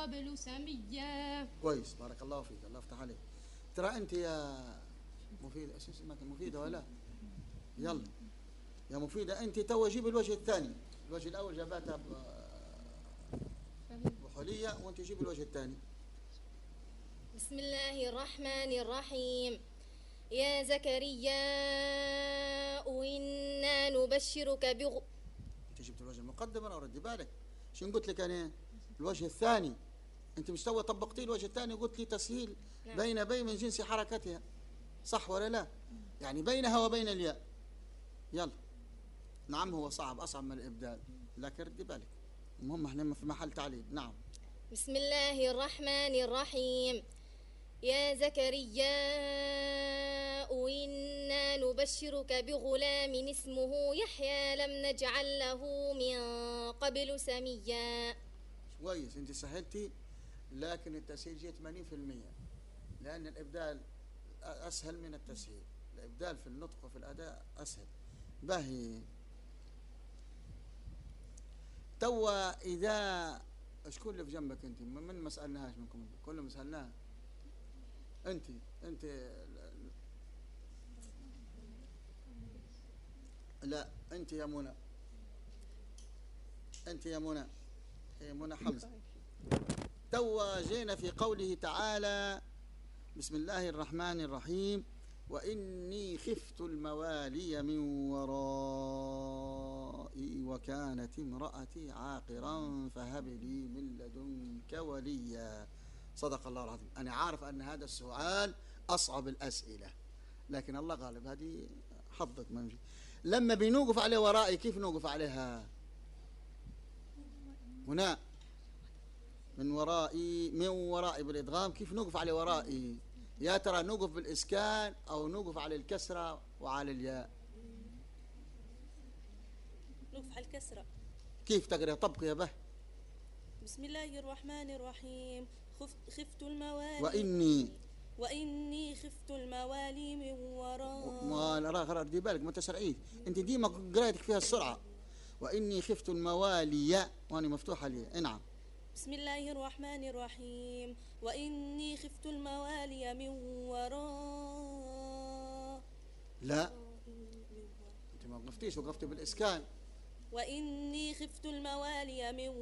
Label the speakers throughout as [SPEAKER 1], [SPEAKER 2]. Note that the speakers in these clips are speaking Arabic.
[SPEAKER 1] قبل سميا.
[SPEAKER 2] كويس، بارك الله فيك، الله يفتح عليك. ترى أنت يا مفيدة، ايش اسمك مفيدة ولا؟ يلا يا مفيدة، أنت تو جيب الوجه الثاني. الوجه الأول جابتها بحلية، وأنت جيب الوجه الثاني.
[SPEAKER 3] بسم الله الرحمن الرحيم. يا زكريا إنا نبشرك
[SPEAKER 2] أنت جبت الوجه المقدم، أنا ردي بالك شو قلت لك أنا؟ الوجه الثاني. أنت مش تو طبقتي الوجه الثاني وقلت لي تسهيل بين من جنس حركتها، صح ولا لا؟ يعني بينها وبين الياء. يلا. نعم هو صعب، أصعب من الإبدال، لكن ردي بالك. المهم احنا في محل تعليل. نعم.
[SPEAKER 3] بسم الله الرحمن الرحيم. يا زكريا إنا نبشرك بغلام اسمه يحيى لم نجعل له من قبل سميا.
[SPEAKER 2] كويس، انت سهلتي، لكن التسهيل جه 80%، لأن الإبدال أسهل من التسهيل. الإبدال في النطق وفي الأداء أسهل. باهي. توا إذا شكون اللي في جنبك أنت؟ من ما سألناهاش منكم؟ كلهم سألناها. أنت لا، أنت يا منى، أنت يا منى، هي منى حمزة. توا جينا في قوله تعالى: بسم الله الرحمن الرحيم: وإني خفت الموالي من ورائي وكانت امرأتي عاقرا فهب لي من لدنك وليا. صدق الله العظيم. أنا عارف أن هذا السؤال أصعب الأسئلة، لكن الله غالب، هذه حظك ما يمشي. لما بنوقف عليه ورائي، كيف نوقف عليها هنا؟ من ورائي بالإدغام، كيف نوقف عليه ورائي؟ يا ترى نوقف بالإسكان أو نوقف على الكسرة وعلى الياء؟
[SPEAKER 4] نوقف على الكسرة.
[SPEAKER 2] كيف تقرأ؟ طبق يا به.
[SPEAKER 4] بسم الله الرحمن الرحيم. خفت الموالي وإني خفت الموالي من وراء.
[SPEAKER 2] ما دي بالك ما تسرعيش، أنت ديما قراءتك فيها السرعة. وإني خفت الموالي، وأنا مفتوحة لي. نعم.
[SPEAKER 4] بسم الله الرحمن الرحيم. وإني خفت الموالي من وراء.
[SPEAKER 2] لا، أنت ما وقفتيش، وقفتي بالإسكان.
[SPEAKER 4] وإني خفت الموالي من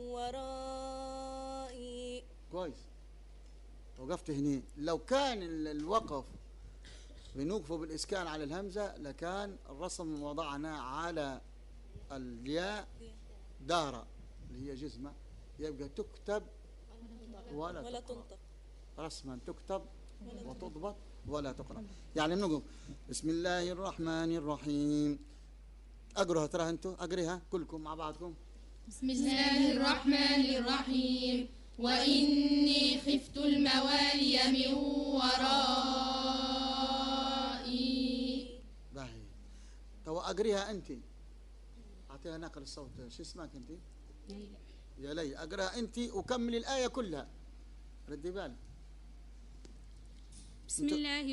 [SPEAKER 4] ورائي.
[SPEAKER 2] كويس، وقفت هنا. لو كان الوقف بنوقفه بالإسكان على الهمزة، لكان الرسم وضعنا على الياء دارة اللي هي جزمة، يبقى تكتب ولا تنطق. رسما تكتب وتضبط ولا تقرأ. يعني نقول بسم الله الرحمن الرحيم. أقرأها، ترى أنتم أقرأها كلكم مع بعضكم.
[SPEAKER 1] بسم الله الرحمن الرحيم. وإني خفت الموالي من ورائي.
[SPEAKER 2] باهي. تو أقرأها أنت، أعطيها نقل الصوت. شو اسمك أنت؟
[SPEAKER 1] ليلى.
[SPEAKER 2] يا لي، أقرأها أنت وكمل الآية كلها، ردي بالك.
[SPEAKER 1] بسم الله